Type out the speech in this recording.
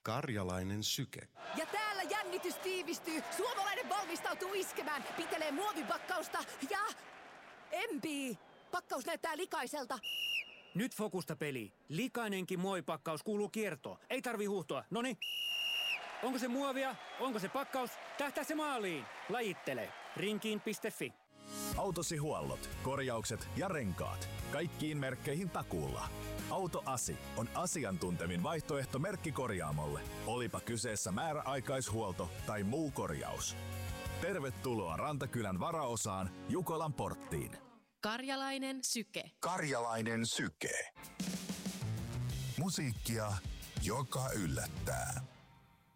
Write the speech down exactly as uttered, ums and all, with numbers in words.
Karjalainen syke. Ja täällä jännitys tiivistyy. Suomalainen valmistautuu iskemään. Pitelee muovipakkausta ja... Empii! Pakkaus näyttää likaiselta. Nyt fokusta peli. Likainenkin muovipakkaus kuuluu kiertoon. Ei tarvi huuhtoa. Noni. Onko se muovia? Onko se pakkaus? Tähtää se maaliin. Lajittele. Rinkiin piste fi. Autosi huollot, korjaukset ja renkaat. Kaikkiin merkkeihin takuulla. Autoasi on asiantuntevin vaihtoehto merkkikorjaamolle. Olipa kyseessä määräaikaishuolto tai muu korjaus. Tervetuloa Rantakylän varaosaan Jukolan porttiin. Karjalainen syke. Karjalainen syke. Musiikkia, joka yllättää.